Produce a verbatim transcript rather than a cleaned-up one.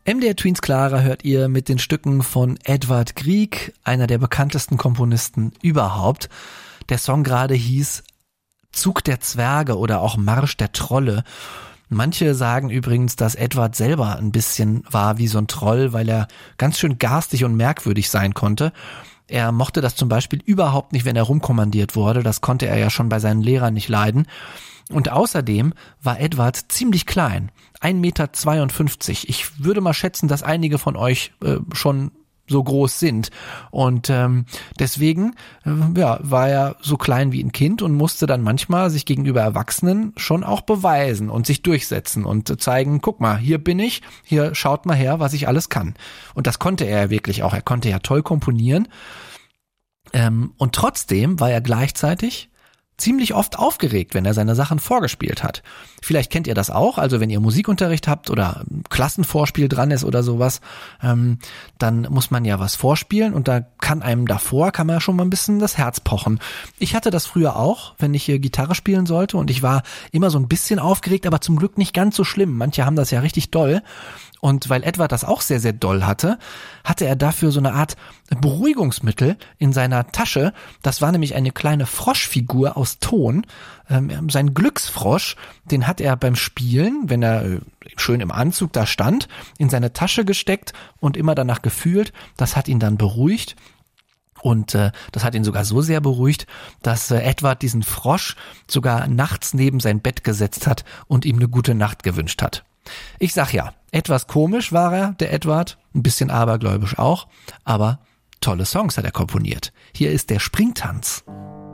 M D R Tweens Clara hört ihr mit den Stücken von Edvard Grieg, einer der bekanntesten Komponisten überhaupt. Der Song gerade hieß Zug der Zwerge oder auch Marsch der Trolle. Manche sagen übrigens, dass Edvard selber ein bisschen war wie so ein Troll, weil er ganz schön garstig und merkwürdig sein konnte. Er mochte das zum Beispiel überhaupt nicht, wenn er rumkommandiert wurde. Das konnte er ja schon bei seinen Lehrern nicht leiden. Und außerdem war Edvard ziemlich klein, ein Meter zweiundfünfzig. Ich würde mal schätzen, dass einige von euch äh, schon so groß sind. Und ähm, deswegen äh, ja, war er so klein wie ein Kind und musste dann manchmal sich gegenüber Erwachsenen schon auch beweisen und sich durchsetzen und äh, zeigen, guck mal, hier bin ich, hier schaut mal her, was ich alles kann. Und das konnte er ja wirklich auch. Er konnte ja toll komponieren. Ähm, und trotzdem war er gleichzeitig ziemlich oft aufgeregt, wenn er seine Sachen vorgespielt hat. Vielleicht kennt ihr das auch, also wenn ihr Musikunterricht habt oder ein Klassenvorspiel dran ist oder sowas, ähm, dann muss man ja was vorspielen und da kann einem davor, kann man ja schon mal ein bisschen das Herz pochen. Ich hatte das früher auch, wenn ich hier Gitarre spielen sollte und ich war immer so ein bisschen aufgeregt, aber zum Glück nicht ganz so schlimm. Manche haben das ja richtig doll. Und weil Edvard das auch sehr, sehr doll hatte, hatte er dafür so eine Art Beruhigungsmittel in seiner Tasche. Das war nämlich eine kleine Froschfigur aus Ton. Ähm, sein Glücksfrosch, den hat er beim Spielen, wenn er äh, schön im Anzug da stand, in seine Tasche gesteckt und immer danach gefühlt. Das hat ihn dann beruhigt. Und äh, das hat ihn sogar so sehr beruhigt, dass äh, Edvard diesen Frosch sogar nachts neben sein Bett gesetzt hat und ihm eine gute Nacht gewünscht hat. Ich sag ja, etwas komisch war er, der Edvard, ein bisschen abergläubisch auch, aber tolle Songs hat er komponiert. Hier ist der Springtanz.